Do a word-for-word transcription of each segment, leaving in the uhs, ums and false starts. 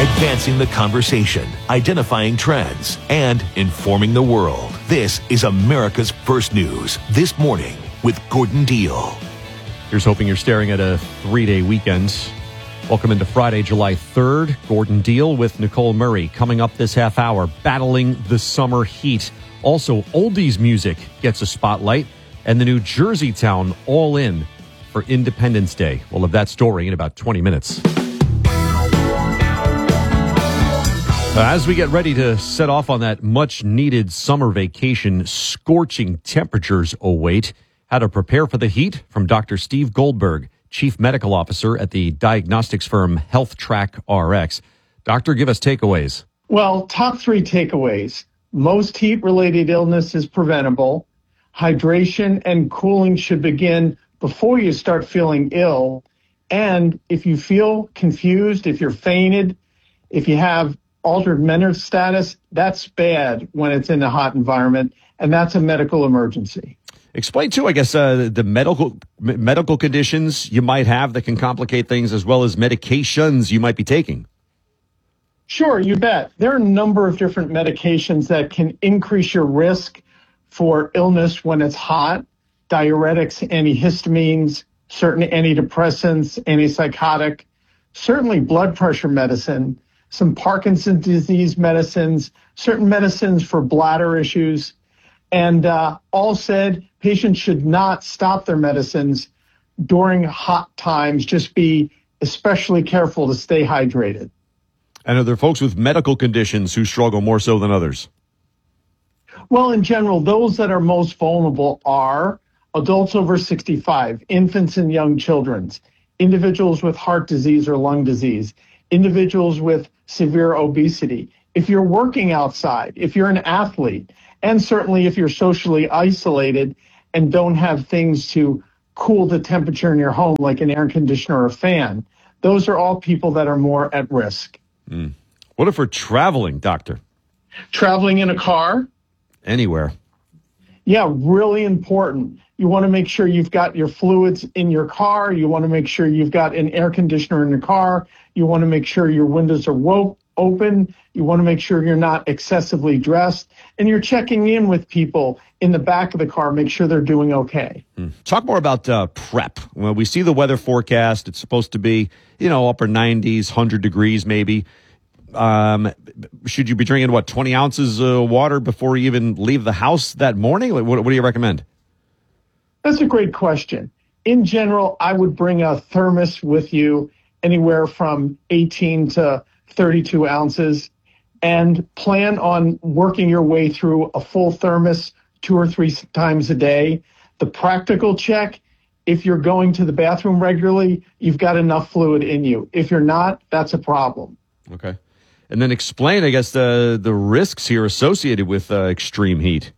advancing the conversation, identifying trends, and informing the world. This is America's First News This Morning with Gordon Deal. Here's hoping you're staring at a three-day weekend. Welcome into Friday, July third. Gordon Deal with Nicole Murray. Coming up this half hour, battling the summer heat. Also, oldies music gets a spotlight, and the New Jersey town all in for Independence Day. We'll have that story in about twenty minutes. As we get ready to set off on that much-needed summer vacation, scorching temperatures await. How to prepare for the heat from Doctor Steve Goldberg, Chief Medical Officer at the diagnostics firm HealthTrack R X. Doctor, give us takeaways. Well, top three takeaways. Most heat-related illness is preventable. Hydration and cooling should begin before you start feeling ill. And if you feel confused, if you're fainted, if you have altered mental status, that's bad when it's in a hot environment, and that's a medical emergency. Explain, too, I guess, uh, the medical medical conditions you might have that can complicate things, as well as medications you might be taking. Sure, you bet. There are a number of different medications that can increase your risk for illness when it's hot. Diuretics, antihistamines, certain antidepressants, antipsychotic, certainly blood pressure medicine, some Parkinson's disease medicines, certain medicines for bladder issues. And uh, all said, patients should not stop their medicines during hot times. Just be especially careful to stay hydrated. And are there folks with medical conditions who struggle more so than others? Well, in general, those that are most vulnerable are adults over sixty-five, infants and young children, individuals with heart disease or lung disease, individuals with severe obesity. If you're working outside, if you're an athlete, and certainly if you're socially isolated and don't have things to cool the temperature in your home, like an air conditioner or a fan, those are all people that are more at risk. Mm. What if we're traveling, doctor? Traveling in a car? Anywhere. Yeah, really important. You want to make sure you've got your fluids in your car. You want to make sure you've got an air conditioner in your car. You want to make sure your windows are wo- open. You want to make sure you're not excessively dressed. And you're checking in with people in the back of the car, make sure they're doing okay. Mm. Talk more about uh, prep. Well, we see the weather forecast. It's supposed to be, you know, upper nineties, one hundred degrees maybe. Um, should you be drinking, what, twenty ounces of water before you even leave the house that morning? What, what do you recommend? That's a great question. In general, I would bring a thermos with you, anywhere from eighteen to thirty-two ounces, and plan on working your way through a full thermos two or three times a day. The practical check, if you're going to the bathroom regularly, you've got enough fluid in you. If you're not, that's a problem. Okay. And then explain, I guess, the, the risks here associated with uh, extreme heat.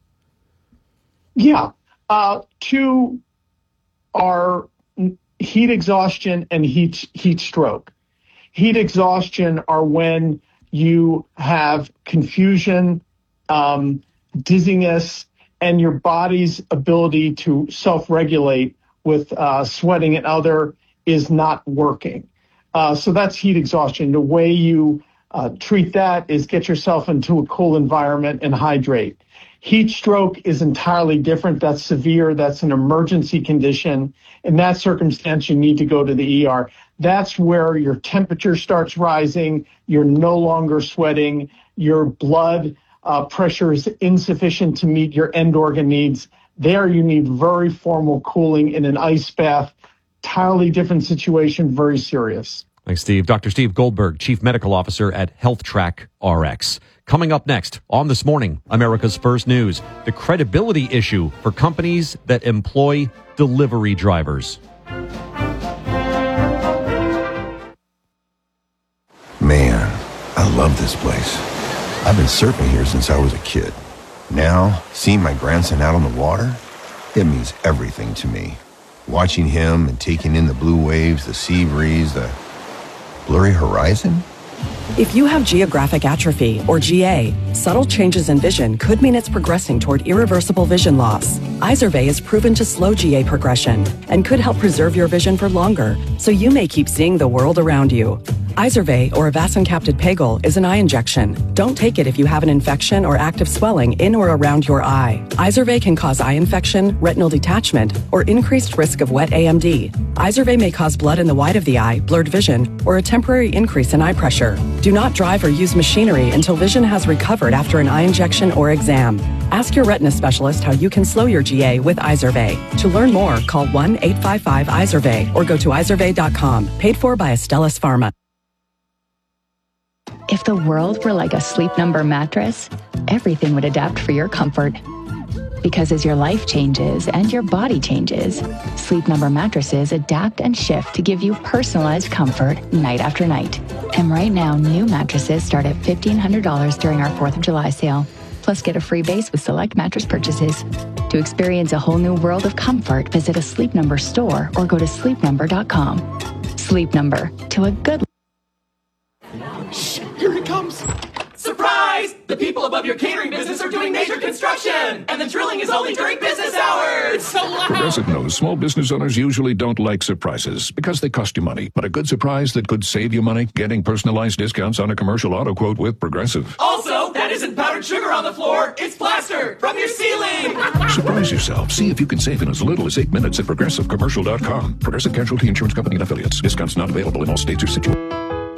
Yeah. Uh, two are heat exhaustion and heat heat stroke. Heat exhaustion are when you have confusion, um, dizziness, and your body's ability to self-regulate with uh, sweating and other is not working. Uh, so that's heat exhaustion. The way you uh, treat that is get yourself into a cool environment and hydrate. Heat stroke is entirely different. That's severe. That's an emergency condition. In that circumstance, you need to go to the E R. That's where your temperature starts rising. You're no longer sweating. Your blood uh, pressure is insufficient to meet your end organ needs. There, you need very formal cooling in an ice bath. Entirely different situation, very serious. Thanks, Steve. Doctor Steve Goldberg, Chief Medical Officer at HealthTrack R X. Coming up next on This Morning, America's First News, the credibility issue for companies that employ delivery drivers. Man, I love this place. I've been surfing here since I was a kid. Now, seeing my grandson out on the water, it means everything to me. Watching him and taking in the blue waves, the sea breeze, the blurry horizon. If you have geographic atrophy, or G A, subtle changes in vision could mean it's progressing toward irreversible vision loss. Izervay is proven to slow G A progression and could help preserve your vision for longer, so you may keep seeing the world around you. Izervay, or avacincaptad pegol, is an eye injection. Don't take it if you have an infection or active swelling in or around your eye. Izervay can cause eye infection, retinal detachment, or increased risk of wet A M D. Izervay may cause blood in the white of the eye, blurred vision, or a temporary increase in eye pressure. Do not drive or use machinery until vision has recovered after an eye injection or exam. Ask your retina specialist how you can slow your G A with Izervay. To learn more, call one eight five five Izervay or go to izervay dot com. Paid for by Astellas Pharma. If the world were like a Sleep Number mattress, everything would adapt for your comfort. Because as your life changes and your body changes, Sleep Number mattresses adapt and shift to give you personalized comfort night after night. And right now, new mattresses start at fifteen hundred dollars during our fourth of July sale. Plus, get a free base with select mattress purchases. To experience a whole new world of comfort, visit a Sleep Number store or go to sleep number dot com. Sleep Number, to a good Shh, here it comes. Surprise! The people above your catering business are doing major construction, and the drilling is only during business hours. It's so loud. Progressive knows small business owners usually don't like surprises because they cost you money. But a good surprise that could save you money, getting personalized discounts on a commercial auto quote with Progressive. Also, that isn't powdered sugar on the floor. It's plaster from your ceiling. Surprise yourself. See if you can save in as little as eight minutes at progressive commercial dot com. Progressive Casualty Insurance Company and Affiliates. Discounts not available in all states or situations.